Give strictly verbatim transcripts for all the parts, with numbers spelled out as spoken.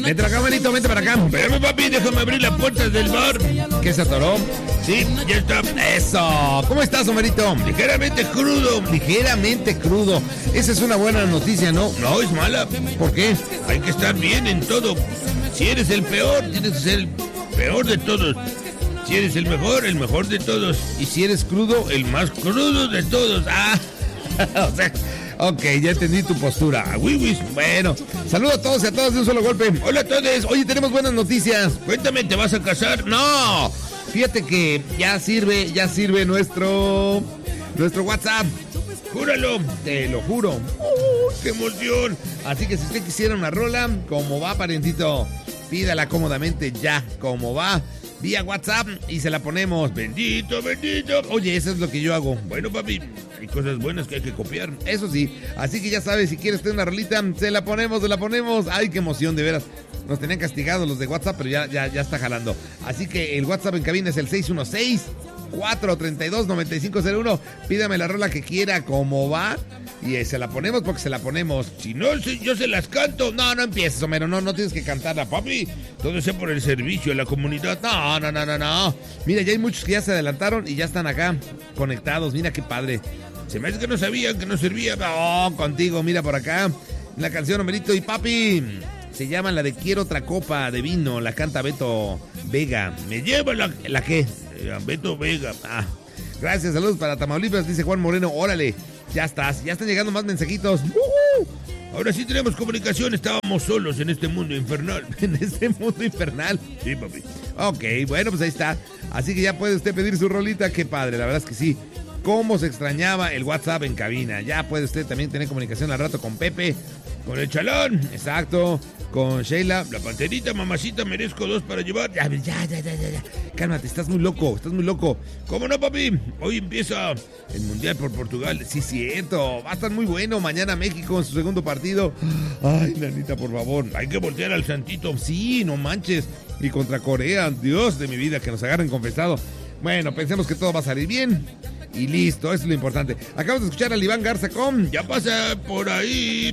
Vente para acá, manito, vente para acá. Espérame, papi, déjame abrir las puertas del bar. ¿Qué se atoró? Sí, ya está. Eso. ¿Cómo estás, Omerito? Ligeramente crudo. Ligeramente crudo. Esa es una buena noticia, ¿no? No, es mala. ¿Por qué? Hay que estar bien en todo. Si eres el peor, tienes que ser el peor de todos. Si eres el mejor, el mejor de todos. Y si eres crudo, El más crudo de todos. Ah, o sea, ok, ya entendí tu postura. Ah, oui, oui. Bueno, saludo a todos y a todas de un solo golpe. hola a todos. Oye, tenemos buenas noticias. Cuéntame, ¿te vas a casar? No, fíjate que ya sirve, ya sirve nuestro, nuestro WhatsApp. Júralo. Te lo juro. Uh, ¡Qué emoción! Así que si usted quisiera una rola, como va, parientito, pídala cómodamente ya, como va, vía WhatsApp y se la ponemos. Bendito, bendito. Oye, eso es lo que yo hago. Bueno, papi, hay cosas buenas que hay que copiar. Eso sí, así que ya sabes, si quieres tener una rolita, se la ponemos, se la ponemos. Ay, qué emoción, de veras. Nos tenían castigados los de WhatsApp, pero ya, ya, ya está jalando. Así que el WhatsApp en cabina es el seis uno seis, cuatro tres dos, nueve cinco cero uno. Pídame la rola que quiera, como va, y eh, se la ponemos porque se la ponemos. Si no, si yo se las canto. No, no empieces, Homero, no, no tienes que cantarla, papi. Todo sea por el servicio a la comunidad. No, no, no, no, no. Mira, ya hay muchos que ya se adelantaron y ya están acá conectados. Mira qué padre. Se me hace que no sabían, que no servía. No, contigo, mira por acá. La canción, Homerito y papi, se llama la de Quiero otra copa de vino. La canta Beto Vega. Me lleva la, ¿La qué? eh, Beto Vega. Ah, gracias, saludos para Tamaulipas, dice Juan Moreno. Órale, ya estás, ya están llegando más mensajitos. ¡Uh! Ahora sí tenemos comunicación. Estábamos solos en este mundo infernal. En este mundo infernal. Sí, papi. Ok, bueno, pues ahí está. Así que ya puede usted pedir su rolita. Qué padre, la verdad es que sí. Cómo se extrañaba el WhatsApp en cabina. Ya puede usted también tener comunicación al rato con Pepe, Con el chalán, exacto, con Sheila. la panterita, mamacita, merezco dos para llevar. Ya, ya, ya, ya, ya, ya. Cálmate, estás muy loco, estás muy loco. ¿Cómo no, papi? Hoy empieza el Mundial por Portugal. Sí, cierto, va a estar muy bueno. Mañana México en su segundo partido. Ay, nanita, por favor. Hay que voltear al santito. Sí, no manches. Y contra Corea, Dios de mi vida, que nos agarren confesado. Bueno, pensemos que todo va a salir bien. Y listo, eso es lo importante. Acabamos de escuchar al Iván Garza con... Ya pasa por ahí.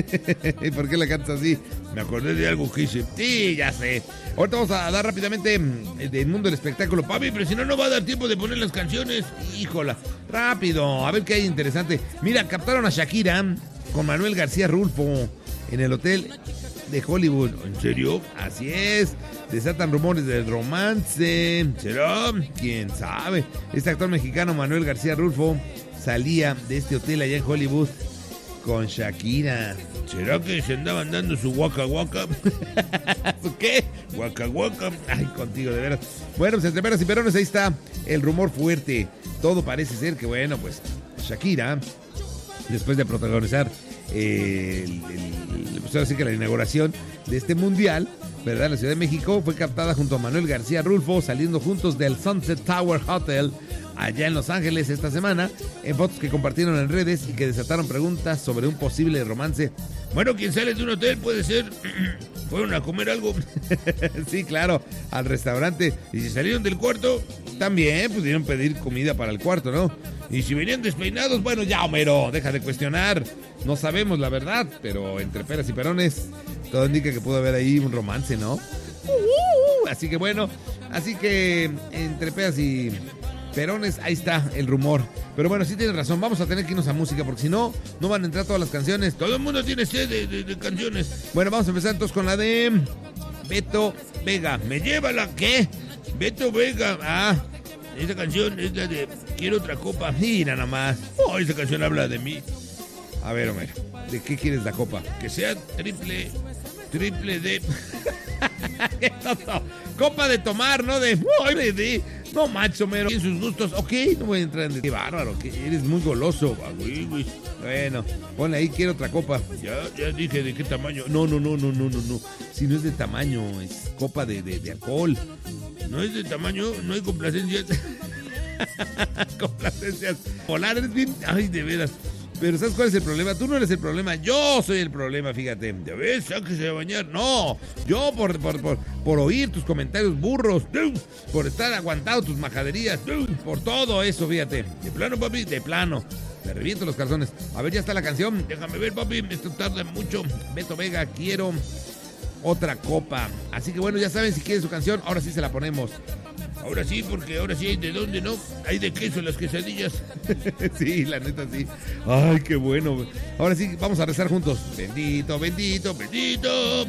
¿Y por qué la cantas así? Me acordé de algo que hice. Sí, ya sé. Ahorita vamos a dar rápidamente mm, del mundo del espectáculo. Papi, pero si no, no va a dar tiempo de poner las canciones. Híjola, rápido, a ver qué hay interesante. Mira, captaron a Shakira con Manuel García Rulfo en el hotel de Hollywood. ¿En serio? Así es, desatan rumores del romance. ¿Será? ¿Quién sabe? Este actor mexicano, Manuel García Rulfo, salía de este hotel allá en Hollywood con Shakira. ¿Será que se andaban dando su guaca guaca? ¿Su qué? Guaca guaca. Ay, contigo, de veras. Bueno, pues entre peras y perones, ahí está el rumor fuerte. Todo parece ser que, bueno, pues Shakira, después de protagonizar eh, el, el, pues ahora sí que la inauguración de este mundial, ¿verdad? En la Ciudad de México, fue captada junto a Manuel García Rulfo saliendo juntos del Sunset Tower Hotel allá en Los Ángeles esta semana, en fotos que compartieron en redes y que desataron preguntas sobre un posible romance. Bueno, quien sale de un hotel puede ser... ¿Fueron a comer algo? Sí, claro, al restaurante. Y si salieron del cuarto, también pudieron pedir comida para el cuarto, ¿no? y si venían despeinados, Bueno, ya, Homero, deja de cuestionar. No sabemos la verdad, pero entre peras y perones, todo indica que pudo haber ahí un romance, ¿no? Uh, así que bueno, así que entre peras y perones, ahí está el rumor. Pero bueno, sí tienes razón, vamos a tener que irnos a música, porque si no, no van a entrar todas las canciones. todo el mundo tiene sed de, de, de canciones. Bueno, vamos a empezar entonces con la de Beto Vega. Me lleva la... ¿Qué? Beto Vega. Ah, esa canción es la de Quiero otra copa. Mira nada más. Oh, esa canción habla de mí. A ver, Homero, ¿de qué quieres la copa? Que sea triple, triple de... ¿Qué tonto? Copa de tomar, ¿no? De... Ay, de... No, macho, Homero. En sus gustos, ok, no voy a entrar en... Qué bárbaro, que eres muy goloso. Ah, güey, güey. Bueno, ponle ahí, quiero otra copa. Ya, ya dije de qué tamaño. No, no, no, no, no, no, no. Si no es de tamaño, es copa de, de, de alcohol. No es de tamaño, no hay complacencias. Complacencias. Polar, eres bien... Ay, de veras. Pero ¿sabes cuál es el problema? Tú no eres el problema, yo soy el problema, fíjate. ¿Ya ves? Sáquese a bañar. No, yo por, por, por, por oír tus comentarios burros, por estar aguantado tus majaderías, por todo eso, fíjate. De plano, papi, De plano, me reviento los calzones. A ver, ya está la canción. Déjame ver, papi, esto tarda mucho. Beto Vega, quiero otra copa. Así que bueno, ya saben, si quieren su canción, ahora sí se la ponemos. Ahora sí, porque ahora sí hay de dónde, ¿no? Hay de queso las quesadillas. Sí, la neta sí. Ay, qué bueno. Ahora sí, vamos a rezar juntos. Bendito, bendito, bendito.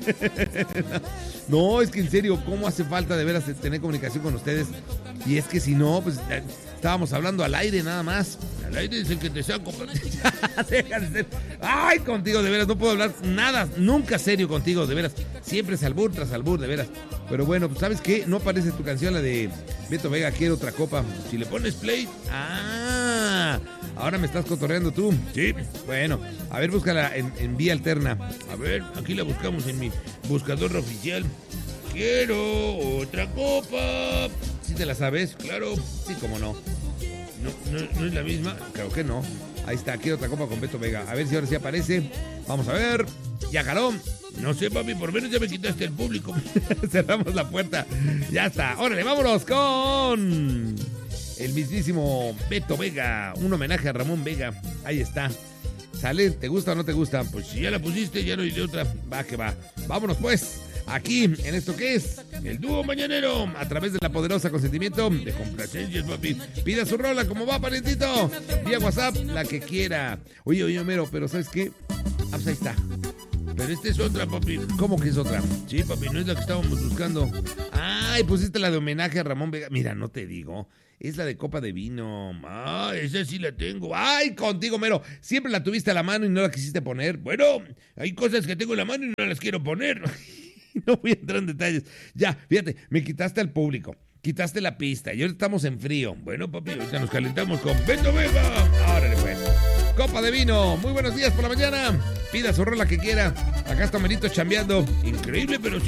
No, es que en serio, ¿cómo hace falta de veras tener comunicación con ustedes? Y es que si no, pues estábamos hablando al aire nada más. Al aire es el que te saco. Deja de ser. Ay, contigo de veras, no puedo hablar nada, nunca serio contigo, de veras. Siempre es albur tras albur, de veras. Pero bueno, pues ¿sabes qué? No aparece tu canción, la de Beto Vega, quiero otra copa. Si le pones play. Ah, ahora me estás cotorreando tú. Sí. Bueno, a ver, búscala en, en vía alterna. A ver, aquí la buscamos en mi buscador oficial. Quiero otra copa. ¿Sí te la sabes? Claro. Sí, cómo no. No, no, no es la misma. Creo que no. Ahí está, quiero otra copa con Beto Vega. A ver si ahora sí aparece. Vamos a ver. Ya jaló. No sé, papi, por menos ya me quitaste el público. Cerramos la puerta. Ya está. Órale, vámonos con el mismísimo Beto Vega. Un homenaje a Ramón Vega. Ahí está. ¿Sale? ¿Te gusta o no te gusta? Pues si ya la pusiste, ya no hay de otra. Va que va. Vámonos pues. Aquí, en esto que es el dúo mañanero, a través de la poderosa consentimiento de complacencias, papi. Pida su rola, como va, parientito. Vía WhatsApp, la que quiera. Oye, oye, Homero, pero ¿sabes qué? Ah, pues ahí está. Pero esta es otra, papi. ¿Cómo que es otra? Sí, papi, no es la que estábamos buscando. Ay, pusiste la de homenaje a Ramón Vega. Mira, no te digo. Es la de copa de vino. Ah, esa sí la tengo. Ay, contigo, Mero. Siempre la tuviste a la mano y no la quisiste poner. Bueno, hay cosas que tengo en la mano y no las quiero poner. No voy a entrar en detalles. Ya, fíjate, me quitaste al público, quitaste la pista y ahorita estamos en frío. Bueno, papi, ahorita nos calentamos con Beto Vega. Órale, pues. Copa de vino. Muy buenos días por la mañana. Pida su rola que quiera. Acá está Merito chambeando. Increíble, pero sí.